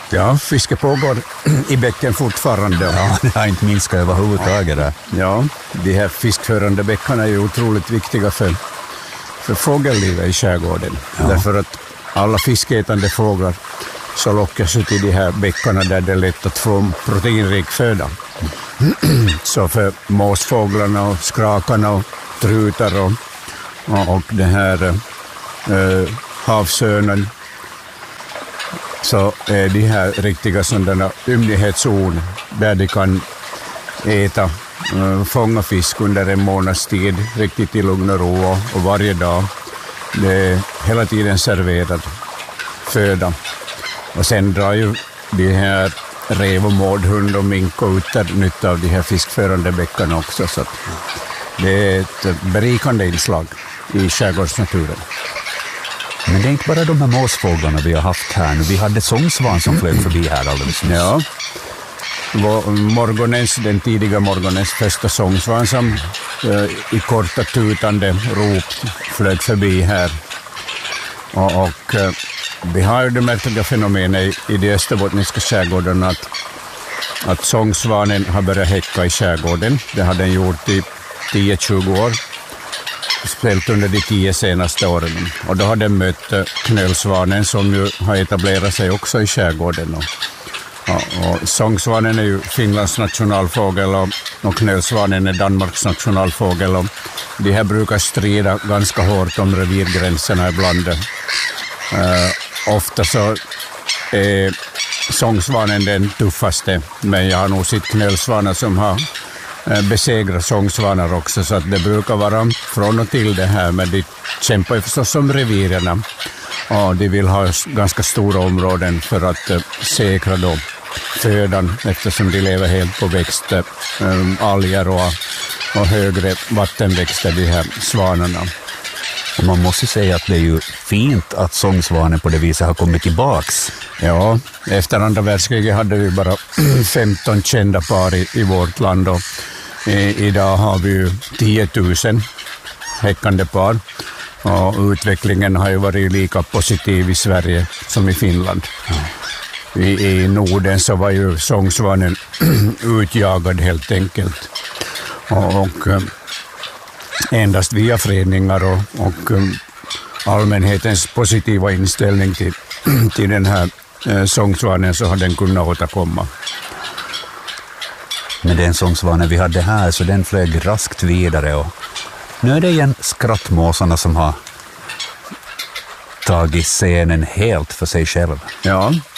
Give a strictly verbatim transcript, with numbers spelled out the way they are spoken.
Ja, fiske pågår i bäcken fortfarande. Ja, det har inte minskat överhuvudtaget där. Ja, de här fiskförande bäckarna är ju otroligt viktiga för, för fågellivet i skärgården. Ja. Därför att alla fiskätande fåglar så lockas ut i de här bäckarna där det är lätt att få proteinrik föda. Så för måsfåglarna och skrakarna och trutar och, och, och den här äh, havsörnen så är de här riktiga sådana ymnighetszon där de kan äta, äh, fånga fisk under en månads tid riktigt i lugn och ro och, och varje dag. Det är hela tiden serverad föda. Och sen drar ju de här rev och mårdhund och mink och utter nytta av de här fiskförande bäckarna också. Så att det är ett berikande inslag i skärgårdsnaturen. Men det är inte bara de här måsfåglarna vi har haft här nu. Vi hade sångsvan som flög förbi här alldeles nyss. Ja, morgonens, den tidiga morgonens första sångsvan som eh, i korta tutande rop flög förbi här. Och, och eh, vi har ju det märkliga fenomenet i, i de österbottniska skärgården att, att sångsvanen har börjat häcka i skärgården. Det har den gjort i tio till tjugo år. Speciellt under de tio senaste åren. Och då har den mött knölsvanen som ju har etablerat sig också i skärgården. Och, och, och sångsvanen är ju Finlands nationalfågel och, och knölsvanen är Danmarks nationalfågel. Och de här brukar strida ganska hårt om revirgränserna ibland. Uh, ofta så är sångsvanen den tuffaste, men jag har nog sett knölsvanar som har besegra sångsvanar också, så att det brukar vara från och till det här, men de kämpar ju förstås om revirerna och de vill ha ganska stora områden för att uh, säkra då födan eftersom de lever helt på växter, um, alger och, och högre vattenväxter, de här svanarna. Och man måste säga att det är ju fint att sångsvanen på det viset har kommit tillbaks. Ja, efter andra världskriget hade vi bara femton kända par i, i vårt land och i, idag har vi ju tio tusen häckande par och utvecklingen har ju varit lika positiv i Sverige som i Finland. Ja. I, I Norden så var ju sångsvanen utjagad helt enkelt och, och endast via föreningar och, och allmänhetens positiva inställning till, till den här eh, sångsvanen så har den kunnat återkomma. Men den sångsvanen vi hade här så den flög raskt vidare och nu är det igen skrattmåsarna som har tagit scenen helt för sig själv. Ja,